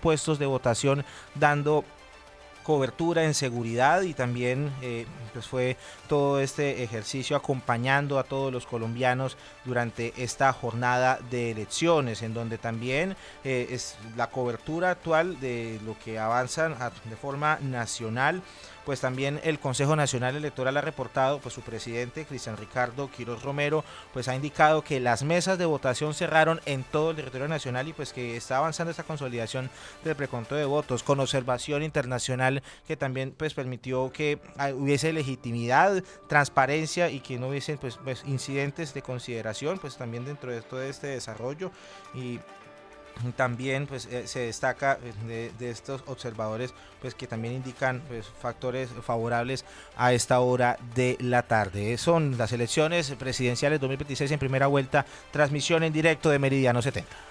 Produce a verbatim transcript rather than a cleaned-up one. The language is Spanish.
puestos de votación dando cobertura en seguridad y también eh, pues fue todo este ejercicio acompañando a todos los colombianos durante esta jornada de elecciones, en donde también eh, es la cobertura actual de lo que avanzan a, de forma nacional. Pues también el Consejo Nacional Electoral ha reportado, pues su presidente Cristian Ricardo Quiroz Romero pues ha indicado que las mesas de votación cerraron en todo el territorio nacional y pues que está avanzando esta consolidación del preconteo de votos con observación internacional que también pues permitió que hubiese legitimidad, transparencia y que no hubiesen pues, pues incidentes de consideración pues también dentro de todo este desarrollo. Y también pues eh, se destaca de, de estos observadores pues que también indican pues factores favorables a esta hora de la tarde. Son las elecciones presidenciales dos mil veintiséis en primera vuelta, transmisión en directo de Meridiano setenta.